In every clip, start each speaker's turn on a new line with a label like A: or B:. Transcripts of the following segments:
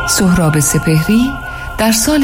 A: سهراب سپهری در سال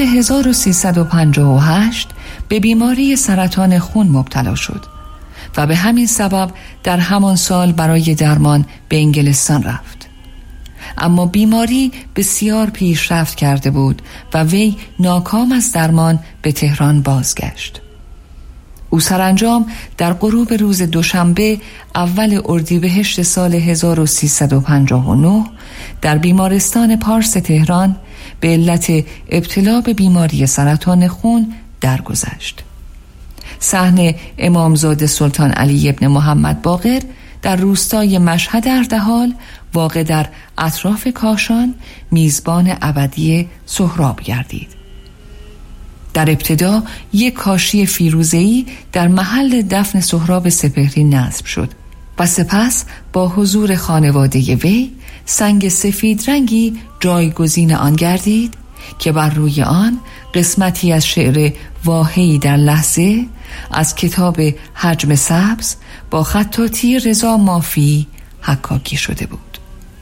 A: 1358 به بیماری سرطان خون مبتلا شد و به همین سبب در همان سال برای درمان به انگلستان رفت. اما بیماری بسیار پیشرفت کرده بود و وی ناکام از درمان به تهران بازگشت. او سرانجام در غروب روز دوشنبه اول اردیبهشت سال 1359 در بیمارستان پارس تهران به علت ابتلا به بیماری سرطان خون درگذشت. صحن امامزاده سلطان علی ابن محمد باقر در روستای مشهد اردحال واقع در اطراف کاشان میزبان ابدی سهراب گردید. در ابتدا یک کاشی فیروزه‌ای در محل دفن سهراب سپهری نصب شد و سپس با حضور خانواده وی سنگ سفید رنگی جایگزین آن گردید که بر روی آن قسمتی از شعر واهی در لحظه از کتاب حجم سبز با خطاطی رضا مافی حکاکی شده بود.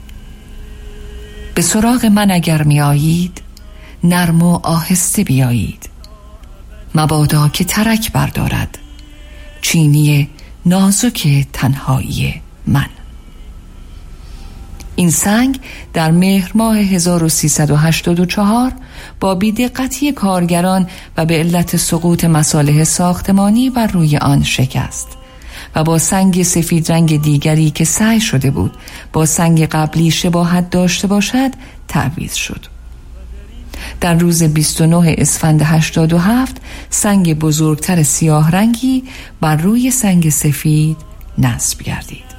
A: به سراغ من اگر می آیید نرم و آهسته بیایید، مبادا که ترک بردارد چینی نازک تنهایی من. این سنگ در مهر ماه 1384 با بی‌دقتی کارگران و به علت سقوط مصالح ساختمانی بر روی آن شکست و با سنگ سفید رنگ دیگری که سعی شده بود با سنگ قبلی شباهت داشته باشد تعویض شد. در روز 29 اسفند 87 سنگ بزرگتر سیاه رنگی بر روی سنگ سفید نصب گردید.